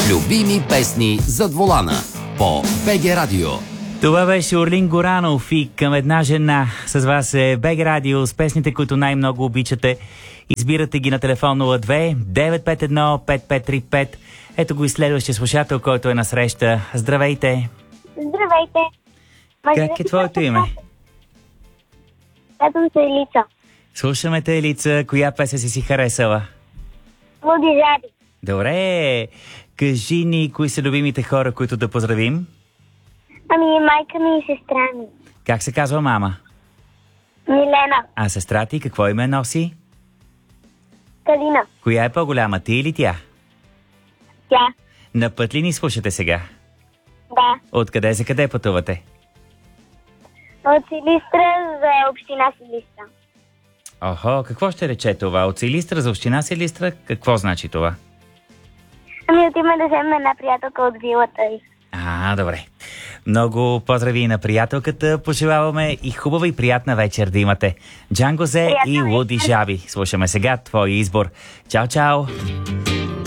Любими песни зад волана по БГ Радио. Това беше Орлин Горанов и Към една жена. С вас е БГ Радио с песните, които най-много обичате. Избирате ги на телефон 02 951 5535. Ето го и следващия слушател, който е на среща. Здравейте! Здравейте! Как е твоето име? Казвам се Елица. Слушаме те, Елица. Коя песен си харесала? Луди жаби. Добре! Кажи ни, кои са любимите хора, които да поздравим? Ами майка ми и сестра ми. Как се казва мама? Милена. А сестра ти какво име носи? Калина. Коя е по-голяма, ти или тя? Тя. На път ли ни слушате сега? Да. Откъде за къде пътувате? От Силистра за община Силистра. Охо, какво ще рече това? От Силистра за община Силистра? Какво значи това? Ами отиваме да вземем една приятелка от вилата й. Добре. Много поздрави на приятелката. Пожелаваме и хубава и приятна вечер да имате. Джанго Зе и Луди жаби. Слушаме сега твой избор. Чао, чао!